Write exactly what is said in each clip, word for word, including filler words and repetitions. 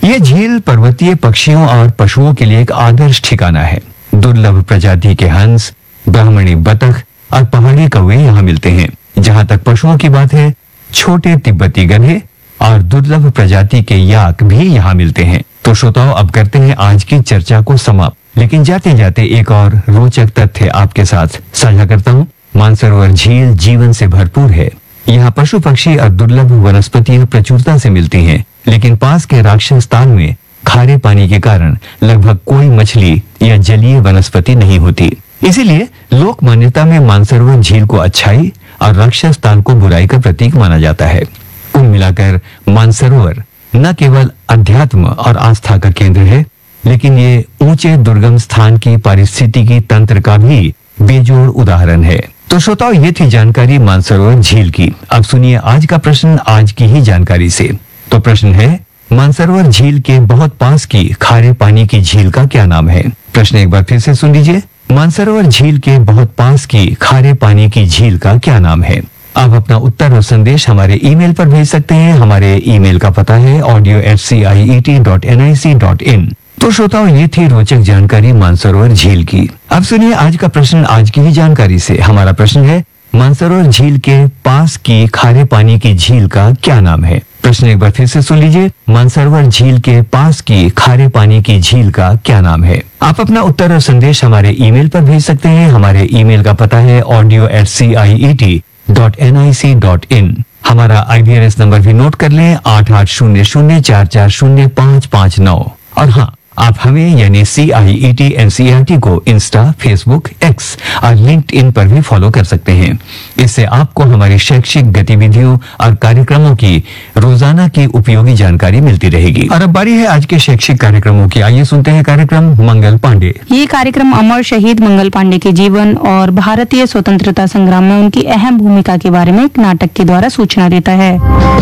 ये झील पर्वतीय पक्षियों और पशुओं के लिए एक आदर्श ठिकाना है। दुर्लभ प्रजाति के हंस, ब्राह्मणी बतख और पहाड़ी कौवे यहाँ मिलते हैं। जहाँ तक पशुओं की बात है, छोटे तिब्बती गधे और दुर्लभ प्रजाति के याक भी यहाँ मिलते हैं। तो श्रोताओ, अब करते हैं आज की चर्चा को समाप्त, लेकिन जाते जाते एक और रोचक तथ्य आपके साथ साझा करता हूँ। मानसरोवर झील जीवन से भरपूर है। यहाँ पशु पक्षी और दुर्लभ वनस्पतियां प्रचुरता से मिलती हैं, लेकिन पास के राक्षस ताल में खारे पानी के कारण लगभग कोई मछली या जलीय वनस्पति नहीं होती। इसीलिए लोक मान्यता में मानसरोवर झील को अच्छाई और राक्षस ताल को बुराई का प्रतीक माना जाता है। कुल मिलाकर मानसरोवर न केवल अध्यात्म और आस्था का केंद्र है, लेकिन ये ऊंचे दुर्गम स्थान की पारिस्थितिकी तंत्र का भी बेजोड़ उदाहरण है। तो श्रोताओ, ये थी जानकारी मानसरोवर झील की। अब सुनिए आज का प्रश्न आज की ही जानकारी से। तो प्रश्न है, मानसरोवर झील के बहुत पास की खारे पानी की झील का क्या नाम है? प्रश्न एक बार फिर से सुन लीजिए। मानसरोवर झील के बहुत पास की खारे पानी की झील का क्या नाम है? आप अपना उत्तर और संदेश हमारे ईमेल पर भेज सकते हैं। हमारे ईमेल का पता है audio eight C I E T dot N I C dot in. तो श्रोताओं, ये थी रोचक जानकारी मानसरोवर झील की। अब सुनिए आज का प्रश्न आज की ही जानकारी से। हमारा प्रश्न है, मानसरोवर झील के पास की खारे पानी की झील का क्या नाम है? प्रश्न एक बार फिर से सुन लीजिए। मानसरोवर झील के पास की खारे पानी की झील का क्या नाम है? आप अपना उत्तर और संदेश हमारे ईमेल पर भेज सकते हैं। हमारे ईमेल का पता है audio eight C I E T dot N I C dot in. हमारा आई बी आर एस नंबर भी नोट कर लें, आठ आठ शून्य शून्य चार चार शून्य पाँच पाँच नौ। और हाँ, आप हमें यानी सी आई E T N C R T को इंस्टा, फेसबुक, एक्स और लिंक्डइन पर भी फॉलो कर सकते हैं। इससे आपको हमारी शैक्षिक गतिविधियों और कार्यक्रमों की रोजाना की उपयोगी जानकारी मिलती रहेगी। और अब बारी है आज के शैक्षिक कार्यक्रमों की। आइए सुनते हैं कार्यक्रम मंगल पांडे। ये कार्यक्रम अमर शहीद मंगल पांडे के जीवन और भारतीय स्वतंत्रता संग्राम में उनकी अहम भूमिका के बारे में एक नाटक के द्वारा सूचना देता है।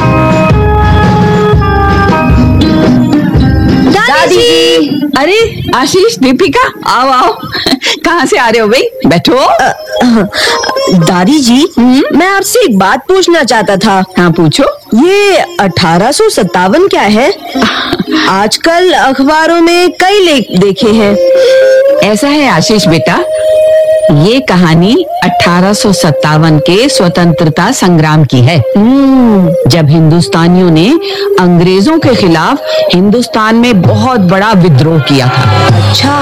दादी। अरे आशीष, दीपिका, आओ आओ। कहाँ से आ रहे हो भाई? बैठो। दादी जी, मैं आपसे एक बात पूछना चाहता था। हाँ पूछो। ये अठारह सौ सत्तावन क्या है? आजकल अखबारों में कई लेख देखे हैं। ऐसा है आशीष बेटा, ये कहानी अठारह सौ सत्तावन के स्वतंत्रता संग्राम की है, जब हिंदुस्तानियों ने अंग्रेजों के खिलाफ हिंदुस्तान में बहुत बड़ा विद्रोह किया था। अच्छा।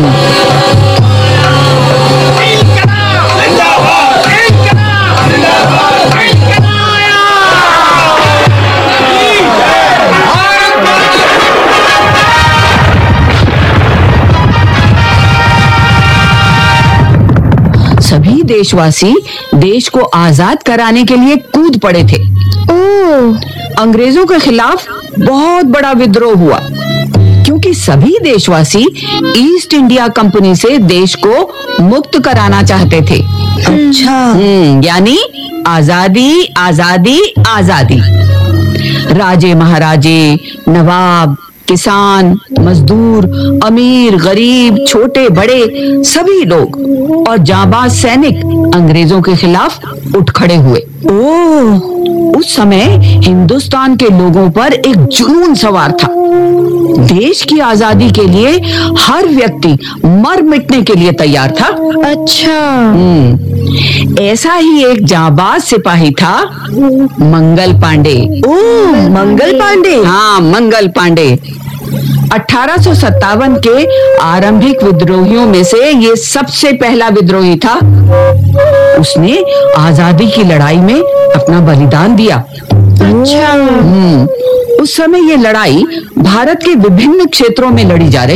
सभी देशवासी देश को आजाद कराने के लिए कूद पड़े थे। ओह। अंग्रेजों के खिलाफ बहुत बड़ा विद्रोह हुआ, क्योंकि सभी देशवासी ईस्ट इंडिया कंपनी से देश को मुक्त कराना चाहते थे। अच्छा। यानी आजादी आजादी आजादी। राजे महाराजे, नवाब, किसान, मजदूर, अमीर, गरीब, छोटे बड़े सभी लोग और जाबाज सैनिक अंग्रेजों के खिलाफ उठ खड़े हुए। ओह। उस समय हिंदुस्तान के लोगों पर एक जुनून सवार था। देश की आजादी के लिए हर व्यक्ति मर मिटने के लिए तैयार था। अच्छा। ऐसा ही एक जाबाज सिपाही था, मंगल पांडे। ओह, मंगल पांडे। हाँ, मंगल पांडे। अठारह सौ सत्तावन के आरंभिक विद्रोहियों में से ये सबसे पहला विद्रोही था। उसने आजादी की लड़ाई में अपना बलिदान दिया। अच्छा। उस समय ये लड़ाई भारत के विभिन्न क्षेत्रों में लड़ी जा रही